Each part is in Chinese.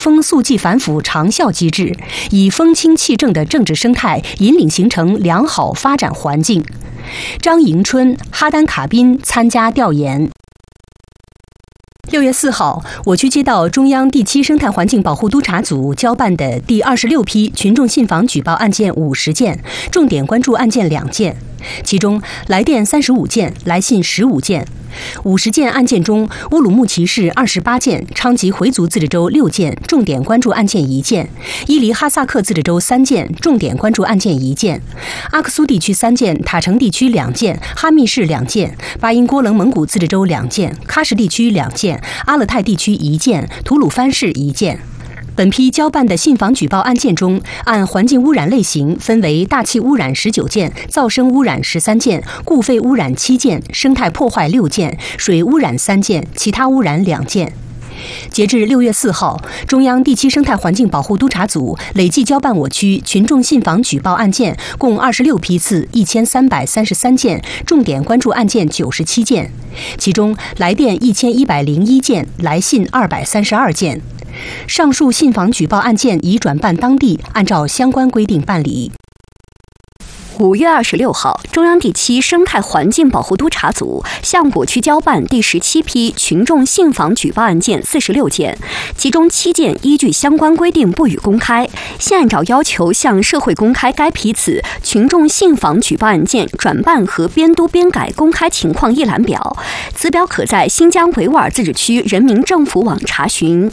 风肃纪反腐长效机制，以风清气正的政治生态引领形成良好发展环境。张迎春、哈丹卡宾参加调研。6月4号，我区接到中央第7生态环境保护督察组交办的第26批群众信访举报案件50件，重点关注案件2件，其中来电35件，来信15件。50件案件中，乌鲁木齐市28件，昌吉回族自治州6件，重点关注案件1件；伊犁哈萨克自治州3件，重点关注案件1件；阿克苏地区3件，塔城地区2件，哈密市2件，巴音郭楞蒙古自治州2件，喀什地区2件，阿勒泰地区1件，吐鲁番市1件。本批交办的信访举报案件中，按环境污染类型分为大气污染19件、噪声污染13件、固废污染7件、生态破坏6件、水污染3件、其他污染2件。截至6月4号，中央第7生态环境保护督察组累计交办我区群众信访举报案件共26批次1333件，重点关注案件97件，其中来电1101件，来信232件。上述信访举报案件已转办当地，按照相关规定办理。 5月26号，中央第7生态环境保护督察组向我区交办第17批群众信访举报案件46件，其中7件依据相关规定不予公开，现按照要求向社会公开该批次群众信访举报案件转办和编督编改公开情况一览表，此表可在新疆维吾尔自治区人民政府网查询。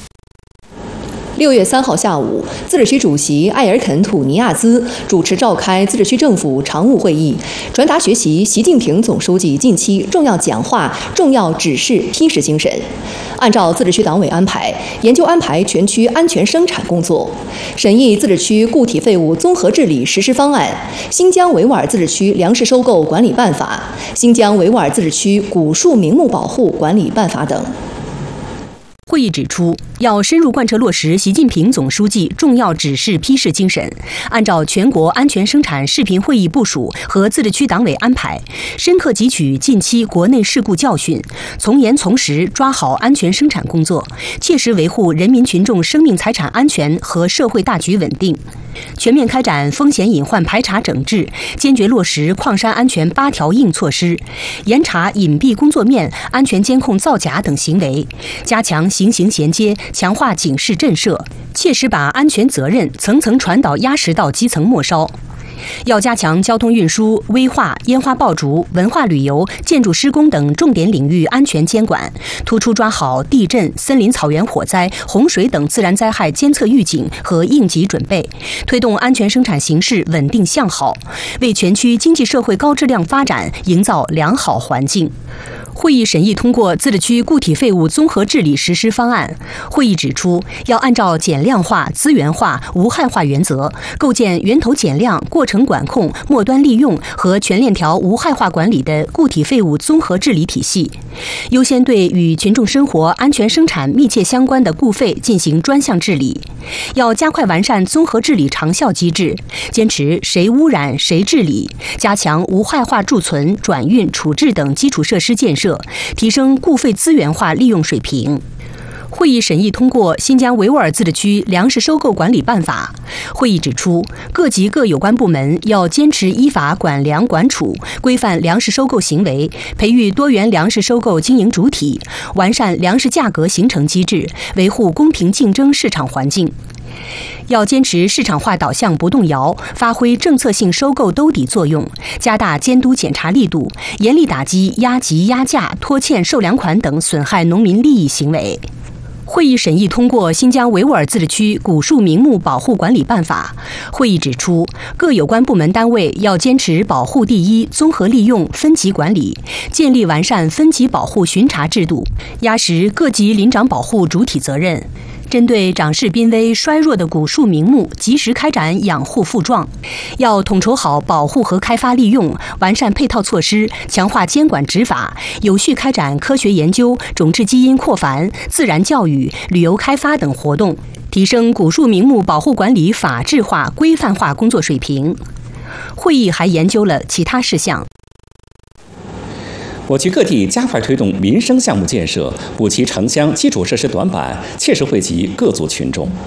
6月3号下午，自治区主席艾尔肯·土尼亚兹主持召开自治区政府常务会议，传达学习习近平总书记近期重要讲话、重要指示批示精神。按照自治区党委安排，研究安排全区安全生产工作，审议自治区固体废物综合治理实施方案、新疆维吾尔自治区粮食收购管理办法、新疆维吾尔自治区古树名木保护管理办法等。 会议指出，要深入贯彻落实习近平总书记重要指示批示精神，按照全国安全生产视频会议部署和自治区党委安排，深刻汲取近期国内事故教训，从严从实抓好安全生产工作，切实维护人民群众生命财产安全和社会大局稳定。全面开展风险隐患排查整治，坚决落实矿山安全8条硬措施，严查隐蔽工作面、安全监控造假等行为，加强形形衔接，强化警示震慑，切实把安全责任层层传导压实到基层末梢。要加强交通运输、危化、烟花爆竹、文化旅游、建筑施工等重点领域安全监管，突出抓好地震、森林草原火灾、洪水等自然灾害监测预警和应急准备，推动安全生产形势稳定向好，为全区经济社会高质量发展营造良好环境。会议审议通过自治区固体废物综合治理实施方案。会议指出，要按照减量化、资源化、无害化原则，构建源头减量、过程管控、末端利用和全链条无害化管理的固体废物综合治理体系，优先对与群众生活安全生产密切相关的固废进行专项治理。要加快完善综合治理长效机制，坚持谁污染谁治理，加强无害化贮存、转运、处置等基础设施建设，提升固废资源化利用水平。会议审议通过新疆维吾尔自治区粮食收购管理办法。会议指出，各级各有关部门要坚持依法管粮管储，规范粮食收购行为，培育多元粮食收购经营主体，完善粮食价格形成机制，维护公平竞争市场环境。要坚持市场化导向不动摇，发挥政策性收购兜底作用，加大监督检查力度，严厉打击压级压价、拖欠受粮款等损害农民利益行为。会议审议通过新疆维吾尔自治区古树名木保护管理办法。会议指出，各有关部门单位要坚持保护第一、综合利用、分级管理，建立完善分级保护巡查制度，压实各级林长保护主体责任。针对长势濒危、衰弱的古树名木，及时开展养护复壮，要统筹好保护和开发利用，完善配套措施，强化监管执法，有序开展科学研究、种质基因扩繁、自然教育、旅游开发等活动，提升古树名木保护管理法治化、规范化工作水平。会议还研究了其他事项。 我区各地加快推动民生项目建设，补齐城乡基础设施短板，切实惠及各族群众。